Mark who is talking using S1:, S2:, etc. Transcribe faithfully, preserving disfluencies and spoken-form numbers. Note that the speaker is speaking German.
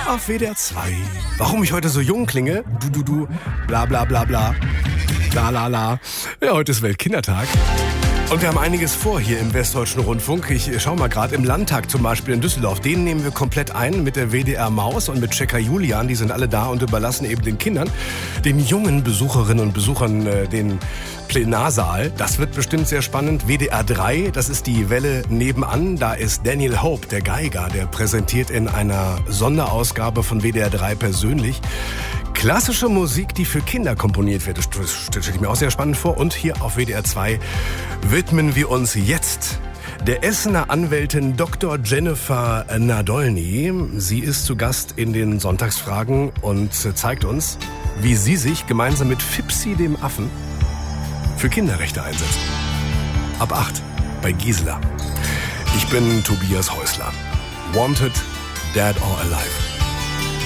S1: auf W D R zwei. Warum ich heute so jung klinge? Du, du, du, bla, bla, bla, bla. La, la, la. Ja, heute ist Weltkindertag. Und wir haben einiges vor hier im Westdeutschen Rundfunk. Ich schau mal gerade im Landtag zum Beispiel in Düsseldorf. Den nehmen wir komplett ein mit der W D R Maus und mit Checker Julian. Die sind alle da und überlassen eben den Kindern, den jungen Besucherinnen und Besuchern äh, den Plenarsaal. Das wird bestimmt sehr spannend. W D R drei, das ist die Welle nebenan. Da ist Daniel Hope, der Geiger, der präsentiert in einer Sonderausgabe von W D R drei persönlich klassische Musik, die für Kinder komponiert wird. Das stelle ich mir auch sehr spannend vor. Und hier auf W D R zwei widmen wir uns jetzt der Essener Anwältin Doktor Jennifer Nadolny. Sie ist zu Gast in den Sonntagsfragen und zeigt uns, wie sie sich gemeinsam mit Fipsi dem Affen für Kinderrechte einsetzt. Ab acht bei Gisela. Ich bin Tobias Häusler. Wanted, Dead or Alive.